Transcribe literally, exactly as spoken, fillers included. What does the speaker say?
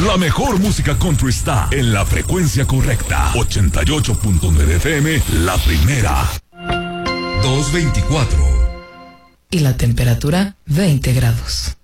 La mejor música country está en la frecuencia correcta. ochenta y ocho punto nueve F M, la primera. dos veinticuatro. Y la temperatura, veinte grados.